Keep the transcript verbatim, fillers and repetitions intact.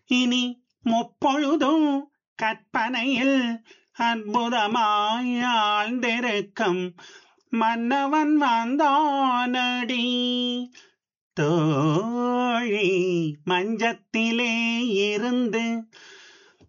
இனி முப்பொழுதும் கற்பனையில் அற்புதமாய் ஆழ்ந்திருக்கும் மன்னவன் வந்தானடி. தோழி மஞ்சத்திலே இருந்து